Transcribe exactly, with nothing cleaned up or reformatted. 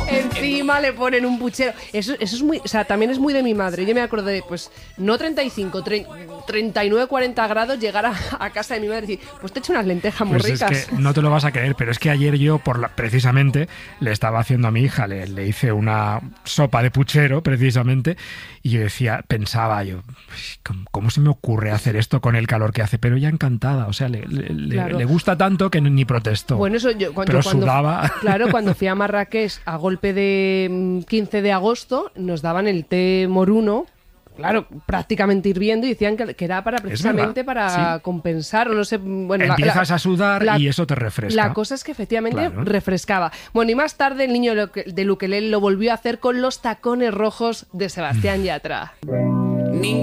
Encima le ponen un puchero. Eso, eso es muy, o sea, también es muy de mi madre. Yo me acuerdo de, pues, no treinta y cinco, treinta y nueve, cuarenta grados, llegar a, a casa de mi madre y decir, pues te he hecho unas lentejas muy pues ricas. Es que no te lo vas a creer, pero es que ayer yo, por la, precisamente, le estaba haciendo a mi hija, le, le hice una sopa de puchero, precisamente, y yo decía, pensaba yo, ¿cómo, cómo se me ocurre hacer esto con el calor que hace? Pero ella encantada, o sea, le, le, claro. le gusta tanto que ni protestó. Bueno, eso yo cuando, pero cuando, sudaba. Claro, cuando fui a Marrakech a golpe de quince de agosto, nos daban el té moruno, claro, prácticamente hirviendo, y decían que, que era para precisamente para sí. compensar, o no sé, bueno, empiezas la, a sudar la, y eso te refresca. La cosa es que efectivamente claro. refrescaba. Bueno, y más tarde el niño del ukelele lo volvió a hacer con los tacones rojos de Sebastián Yatra.